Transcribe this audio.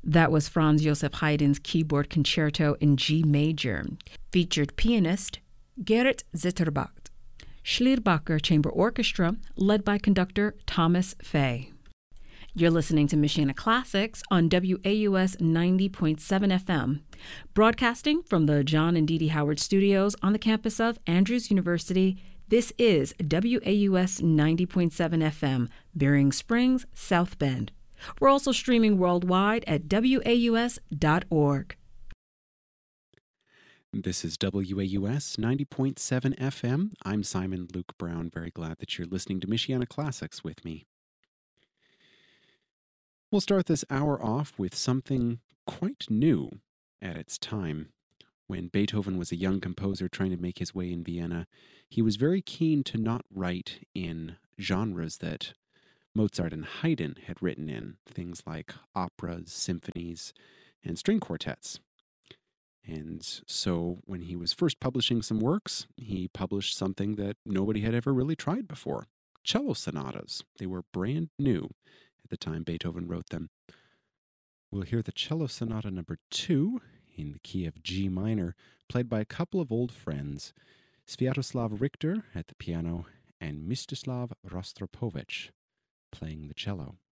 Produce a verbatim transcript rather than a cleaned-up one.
That was Franz Joseph Haydn's keyboard concerto in G major. Featured pianist Gerrit Zitterbach. Schlierbacher Chamber Orchestra, led by conductor Thomas Fay. You're listening to Michiana Classics on W A U S ninety point seven F M, broadcasting from the John and Dee Dee Howard Studios on the campus of Andrews University. This is W A U S ninety point seven F M, Bering Springs, South Bend. We're also streaming worldwide at W A U S dot org. This is W A U S ninety point seven F M. I'm Simon Luke Brown. Very glad that you're listening to Michiana Classics with me. We'll start this hour off with something quite new at its time. When Beethoven was a young composer trying to make his way in Vienna, he was very keen to not write in genres that Mozart and Haydn had written in, things like operas, symphonies, and string quartets. And so when he was first publishing some works, he published something that nobody had ever really tried before, cello sonatas. They were brand new at the time Beethoven wrote them. We'll hear the cello sonata number two in the key of G minor, played by a couple of old friends, Sviatoslav Richter at the piano and Mstislav Rostropovich playing the cello.